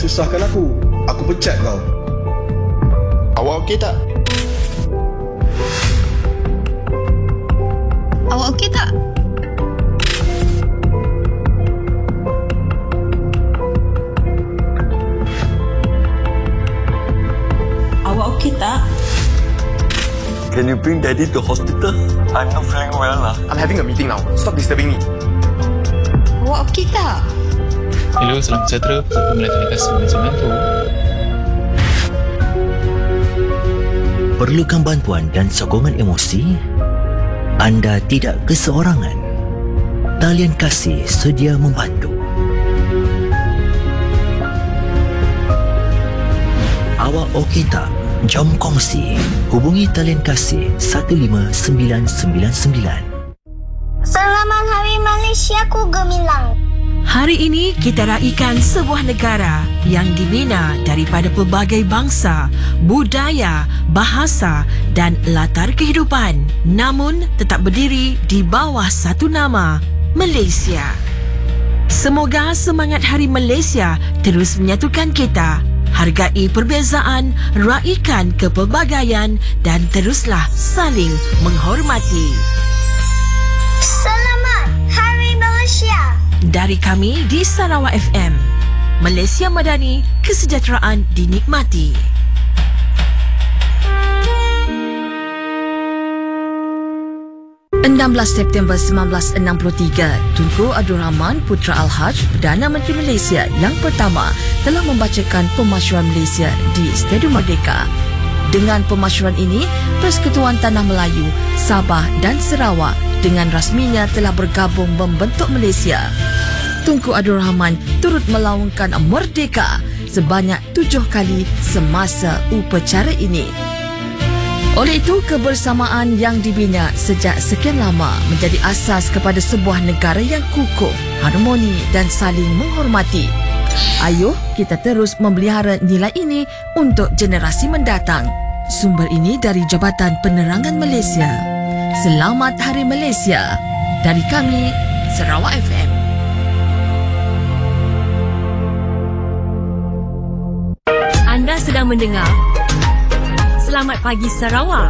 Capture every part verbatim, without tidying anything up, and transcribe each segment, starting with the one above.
susahkan aku. Aku pecat kau. Awak okey tak? Awak okey tak? Awak okey tak? Can you bring daddy to hospital? I'm not feeling well lah. I'm having a meeting now. Stop disturbing me. Awak okey tak? Hello, salam sejahtera. Siapa melatih kasih macam tu? Perlukan bantuan dan sokongan emosi? Anda tidak keseorangan. Talian Kasih sedia membantu. Awak okey tak? Jom kongsi. Hubungi Talian Kasih satu lima sembilan sembilan sembilan. Selamat Hari Malaysia ku gemilang. Hari ini kita raikan sebuah negara yang dibina daripada pelbagai bangsa, budaya, bahasa dan latar kehidupan, namun tetap berdiri di bawah satu nama, Malaysia. Semoga semangat Hari Malaysia terus menyatukan kita. Hargai perbezaan, raikan kepelbagaian dan teruslah saling menghormati. Selamat Hari Malaysia. Dari kami di Sarawak F M, Malaysia Madani, kesejahteraan dinikmati. enam belas September seribu sembilan ratus enam puluh tiga, Tunku Abdul Rahman Putra Al-Haj, Perdana Menteri Malaysia yang pertama, telah membacakan pemasyuran Malaysia di Stadium Merdeka. Dengan pemasyuran ini, Persekutuan Tanah Melayu, Sabah dan Sarawak dengan rasminya telah bergabung membentuk Malaysia. Tunku Abdul Rahman turut melaungkan Merdeka sebanyak tujuh kali semasa upacara ini. Oleh itu, kebersamaan yang dibina sejak sekian lama menjadi asas kepada sebuah negara yang kukuh, harmoni dan saling menghormati. Ayuh, kita terus memelihara nilai ini untuk generasi mendatang. Sumber ini dari Jabatan Penerangan Malaysia. Selamat Hari Malaysia. Dari kami, Sarawak F M. Anda sedang mendengar Selamat Pagi Sarawak.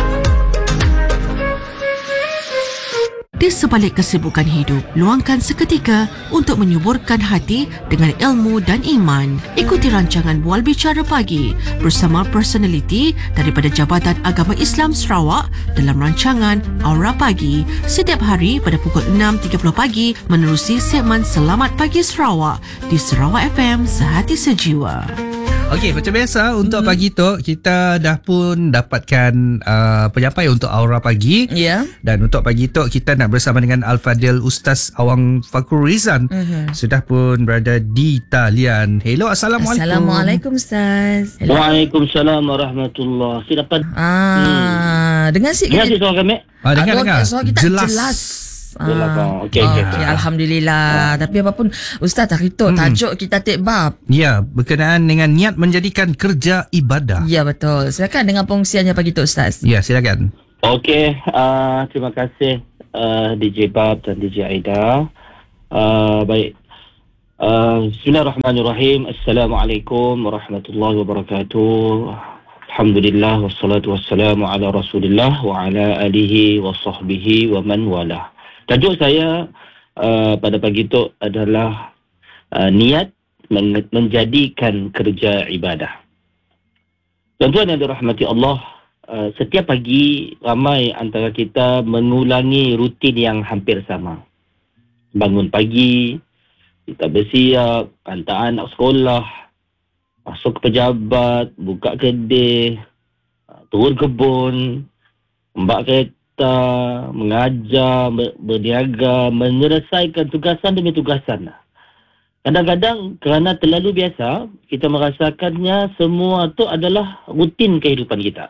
Di sebalik kesibukan hidup, luangkan seketika untuk menyuburkan hati dengan ilmu dan iman. Ikuti rancangan Bual Bicara Pagi bersama personaliti daripada Jabatan Agama Islam Sarawak dalam rancangan Aura Pagi setiap hari pada pukul enam tiga puluh pagi menerusi segmen Selamat Pagi Sarawak di Sarawak F M, sehati sejiwa. Okey, macam biasa untuk hmm. pagi tu kita dah pun dapatkan uh, penyampai untuk Aura Pagi. Ya. Yeah. Dan untuk pagi tu kita nak bersama dengan Al-Fadil Ustaz Awang Fakrul Rizan. Uh-huh. Sudah pun berada di talian. Hello, Assalamualaikum. Assalamualaikum Ustaz. Hello. Waalaikumsalam warahmatullahi. Si dapat. Ah, hmm. dengar sikit. Dengar sikit suara kami. Ah, dengar dengar. Suara kita jelas. jelas. Ah, okay, okay, okay, Alhamdulillah. Ah. Tapi apapun, Ustaz, hari tu hmm. tajuk kita tik bab. Ya, berkenaan dengan niat menjadikan kerja ibadah. Ya, betul. Silakan dengan pengungsiannya pagi tu, Ustaz. Ya, silakan. Okey, uh, terima kasih uh, D J Bab dan D J Aida. Uh, baik. Uh, Bismillahirrahmanirrahim. Assalamualaikum warahmatullahi wabarakatuh. Alhamdulillah wassalatu wassalamu ala Rasulillah wa ala alihi wa sahbihi wa man walah. Tajuk saya uh, pada pagi itu adalah uh, niat men- menjadikan kerja ibadah. Tuan-tuan yang dirahmati Allah, uh, setiap pagi ramai antara kita mengulangi rutin yang hampir sama. Bangun pagi, kita bersiap, hantar anak sekolah, masuk ke pejabat, buka kedai, uh, turun kebun, membak kereta, mengajar, berniaga, menyelesaikan tugasan demi tugasan. Kadang-kadang kerana terlalu biasa, kita merasakannya semua itu adalah rutin kehidupan kita.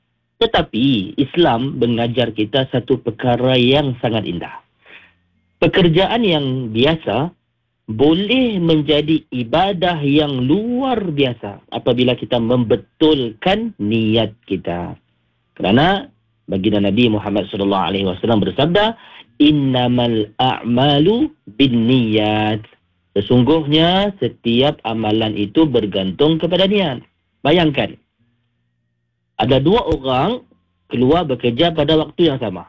Tetapi Islam mengajar kita satu perkara yang sangat indah. Pekerjaan yang biasa boleh menjadi ibadah yang luar biasa apabila kita membetulkan niat kita. Kerana baginda Nabi Muhammad sallallahu alaihi wasallam bersabda, "Innamal a'malu binniyat." Sesungguhnya setiap amalan itu bergantung kepada niat. Bayangkan, ada dua orang keluar bekerja pada waktu yang sama.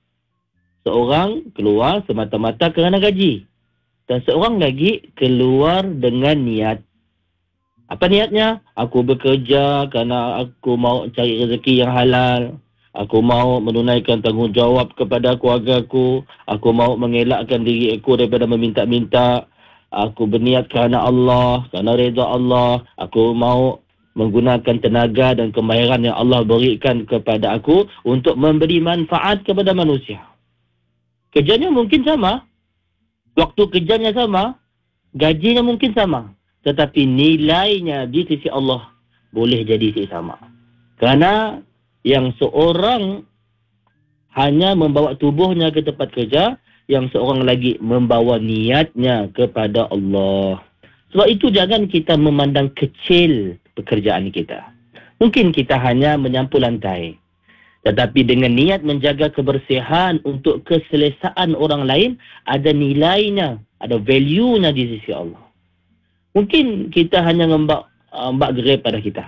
Seorang keluar semata-mata kerana gaji. Dan seorang lagi keluar dengan niat. Apa niatnya? Aku bekerja kerana aku mau cari rezeki yang halal. Aku mau menunaikan tanggungjawab kepada keluarga aku. Aku mau mengelakkan diri aku daripada meminta-minta. Aku berniat kerana Allah, kerana reda Allah. Aku mau menggunakan tenaga dan kemahiran yang Allah berikan kepada aku untuk memberi manfaat kepada manusia. Kerjanya mungkin sama. Waktu kerjanya sama. Gajinya mungkin sama. Tetapi nilainya di sisi Allah boleh jadi sama. Kerana yang seorang hanya membawa tubuhnya ke tempat kerja, yang seorang lagi membawa niatnya kepada Allah. Sebab itu jangan kita memandang kecil pekerjaan kita. Mungkin kita hanya menyapu lantai. Tetapi dengan niat menjaga kebersihan untuk keselesaan orang lain, ada nilainya, ada value-nya di sisi Allah. Mungkin kita hanya ngembak, ngembak gerai pada kita.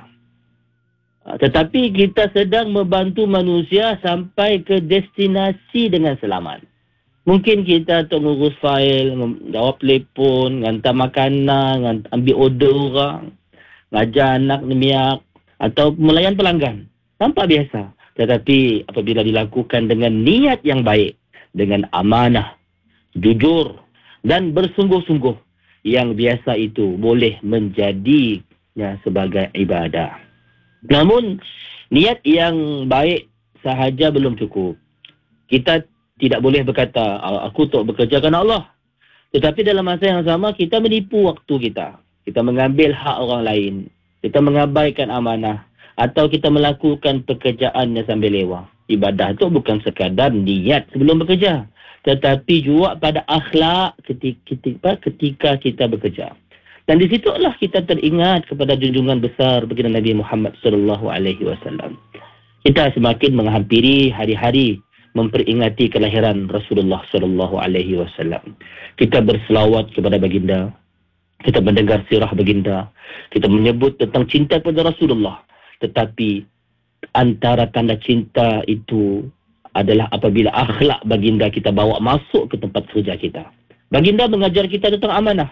Tetapi kita sedang membantu manusia sampai ke destinasi dengan selamat. Mungkin kita untuk ngurus fail, jawab telefon, hantar makanan, ambil order orang, ngajar anak miak, atau melayan pelanggan. Nampak biasa. Tetapi apabila dilakukan dengan niat yang baik, dengan amanah, jujur, dan bersungguh-sungguh, yang biasa itu boleh menjadinya sebagai ibadah. Namun, niat yang baik sahaja belum cukup. Kita tidak boleh berkata, aku tak bekerja kerana Allah. Tetapi dalam masa yang sama, kita menipu waktu kita. Kita mengambil hak orang lain. Kita mengabaikan amanah. Atau kita melakukan pekerjaannya sambil lewat. Ibadah itu bukan sekadar niat sebelum bekerja. Tetapi juga pada akhlak ketika, ketika, ketika kita bekerja. Dan di situlah kita teringat kepada junjungan besar baginda Nabi Muhammad sallallahu alaihi wasallam. Kita semakin menghampiri hari-hari memperingati kelahiran Rasulullah sallallahu alaihi wasallam. Kita berselawat kepada baginda. Kita mendengar sirah baginda. Kita menyebut tentang cinta kepada Rasulullah. Tetapi antara tanda cinta itu adalah apabila akhlak baginda kita bawa masuk ke tempat kerja kita. Baginda mengajar kita tentang amanah,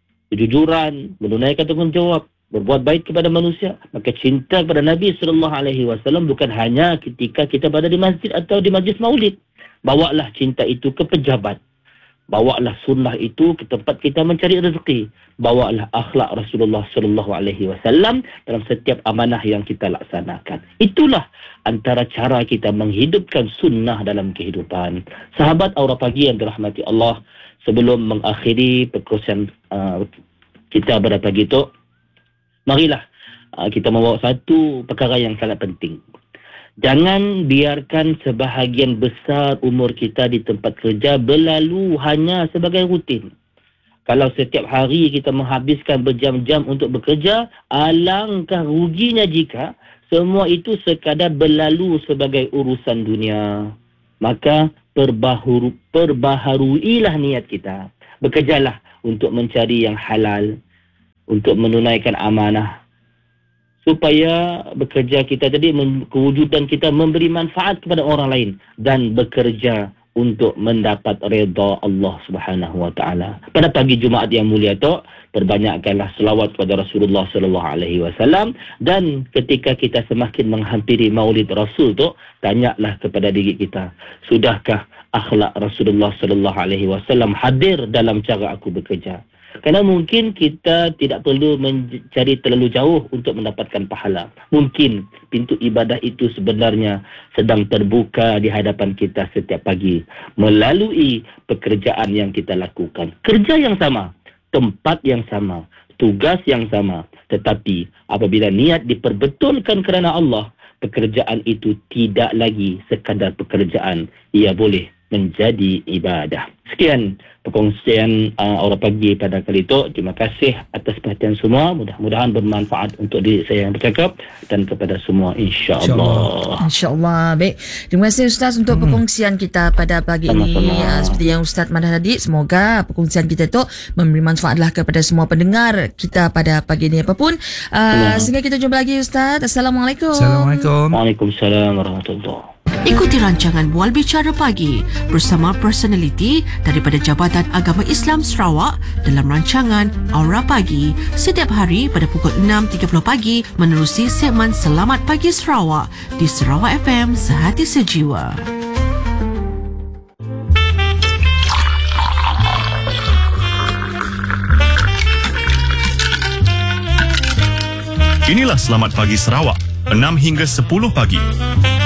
kejujuran, menunaikan tanggungjawab, berbuat baik kepada manusia. Maka cinta kepada Nabi sallallahu alaihi wasallam bukan hanya ketika kita berada di masjid atau di majlis maulid. Bawalah cinta itu ke pejabat. Bawalah sunnah itu ke tempat kita mencari rezeki. Bawalah akhlak Rasulullah sallallahu alaihi wasallam dalam setiap amanah yang kita laksanakan. Itulah antara cara kita menghidupkan sunnah dalam kehidupan. Sahabat Aura Pagi yang dirahmati Allah, sebelum mengakhiri perkongsian uh, kita pada pagi itu, marilah uh, kita membawa satu perkara yang sangat penting. Jangan biarkan sebahagian besar umur kita di tempat kerja berlalu hanya sebagai rutin. Kalau setiap hari kita menghabiskan berjam-jam untuk bekerja, alangkah ruginya jika semua itu sekadar berlalu sebagai urusan dunia. Maka perbaharu, perbaharuilah niat kita. Bekerjalah untuk mencari yang halal, untuk menunaikan amanah, supaya bekerja kita tadi, kewujudan kita memberi manfaat kepada orang lain dan bekerja untuk mendapat redha Allah Subhanahu wa taala. Pada pagi Jumaat yang mulia tu, perbanyakkanlah selawat kepada Rasulullah sallallahu alaihi wasallam, dan ketika kita semakin menghampiri Maulid Rasul tu, tanyalah kepada diri kita, sudahkah akhlak Rasulullah sallallahu alaihi wasallam hadir dalam cara aku bekerja? Kerana mungkin kita tidak perlu mencari terlalu jauh untuk mendapatkan pahala. Mungkin pintu ibadah itu sebenarnya sedang terbuka di hadapan kita setiap pagi melalui pekerjaan yang kita lakukan. Kerja yang sama, tempat yang sama, tugas yang sama. Tetapi apabila niat diperbetulkan kerana Allah, pekerjaan itu tidak lagi sekadar pekerjaan. Ia boleh menjadi ibadah. Sekian perkongsian uh, Aura Pagi pada kali itu. Terima kasih atas perhatian semua. Mudah-mudahan bermanfaat untuk diri saya yang bercakap dan kepada semua, insya-Allah. InsyaAllah. Baik. Terima kasih Ustaz untuk hmm. perkongsian kita pada pagi Sama-sama. ini. Ya, seperti yang Ustaz Madah tadi, semoga perkongsian kita itu memberi manfaatlah kepada semua pendengar kita pada pagi ini. Apapun, uh, sehingga kita jumpa lagi Ustaz. Assalamualaikum. Assalamualaikum. Waalaikumsalam warahmatullahi. Ikuti rancangan Bual Bicara Pagi bersama personaliti daripada Jabatan Agama Islam Sarawak dalam rancangan Aura Pagi setiap hari pada pukul enam tiga puluh pagi menerusi segmen Selamat Pagi Sarawak di Sarawak F M Sehati Sejiwa. Inilah Selamat Pagi Sarawak, enam hingga sepuluh pagi.